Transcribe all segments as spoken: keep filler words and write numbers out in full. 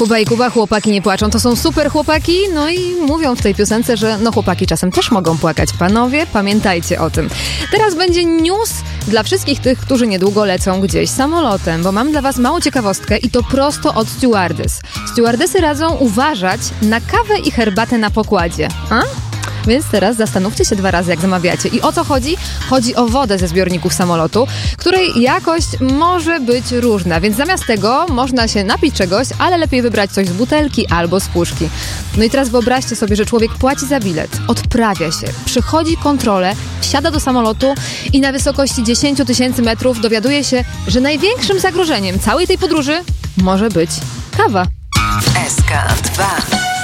Kuba i Kuba, chłopaki nie płaczą. To są super chłopaki, no i mówią w tej piosence, że no chłopaki czasem też mogą płakać. Panowie, pamiętajcie o tym. Teraz będzie news dla wszystkich tych, którzy niedługo lecą gdzieś samolotem, bo mam dla was małą ciekawostkę i to prosto od stewardess. Stewardessy radzą uważać na kawę i herbatę na pokładzie. A? Więc teraz zastanówcie się dwa razy, jak zamawiacie. I o co chodzi? Chodzi o wodę ze zbiorników samolotu, której jakość może być różna, więc zamiast tego można się napić czegoś, ale lepiej wybrać coś z butelki albo z puszki. No i teraz wyobraźcie sobie, że człowiek płaci za bilet, odprawia się, przychodzi kontrolę, wsiada do samolotu i na wysokości dziesięć tysięcy metrów dowiaduje się, że największym zagrożeniem całej tej podróży może być kawa. S K dwa.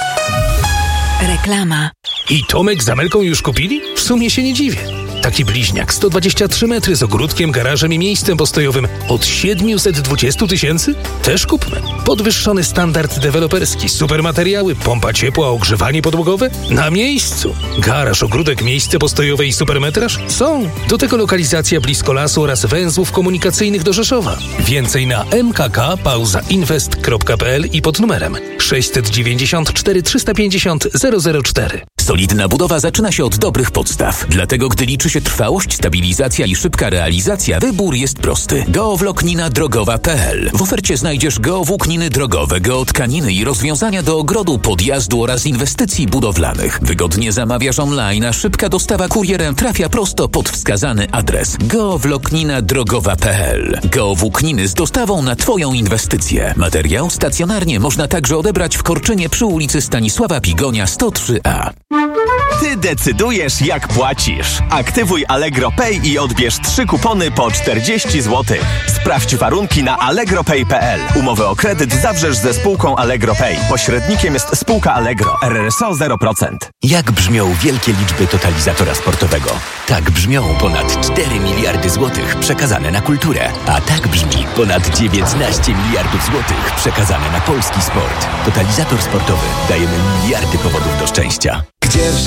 Reklama. I Tomek z Amelką już kupili? W sumie się nie dziwię. Taki bliźniak, sto dwadzieścia trzy metry z ogródkiem, garażem i miejscem postojowym od siedemset dwadzieścia tysięcy? Też kupmy. Podwyższony standard deweloperski, super materiały, pompa ciepła, ogrzewanie podłogowe? Na miejscu. Garaż, ogródek, miejsce postojowe i supermetraż? Są. Do tego lokalizacja blisko lasu oraz węzłów komunikacyjnych do Rzeszowa. Więcej na m k k pauza inwest kropka p l i pod numerem sześćset dziewięćdziesiąt cztery trzysta pięćdziesiąt zero zero cztery. Solidna budowa zaczyna się od dobrych podstaw. Dlatego, gdy liczy się trwałość, stabilizacja i szybka realizacja, wybór jest prosty. geowłóknina drogowa kropka p l. W ofercie znajdziesz geowłókniny drogowe, geotkaniny i rozwiązania do ogrodu, podjazdu oraz inwestycji budowlanych. Wygodnie zamawiasz online, a szybka dostawa kurierem trafia prosto pod wskazany adres. geowłóknina drogowa kropka p l. Geowłókniny z dostawą na Twoją inwestycję. Materiał stacjonarnie można także odebrać w Korczynie przy ulicy Stanisława Pigonia sto trzy a. Ty decydujesz, jak płacisz. Aktywuj Allegro Pay i odbierz trzy kupony po czterdzieści złotych. Sprawdź warunki na allegropay kropka p l. Umowę o kredyt zawrzesz ze spółką Allegro Pay. Pośrednikiem jest spółka Allegro. R R S O zero procent. Jak brzmią wielkie liczby totalizatora sportowego? Tak brzmią ponad cztery miliardy złotych przekazane na kulturę. A tak brzmi ponad dziewiętnaście miliardów złotych przekazane na polski sport. Totalizator sportowy. Dajemy miliardy powodów do szczęścia. Gdzie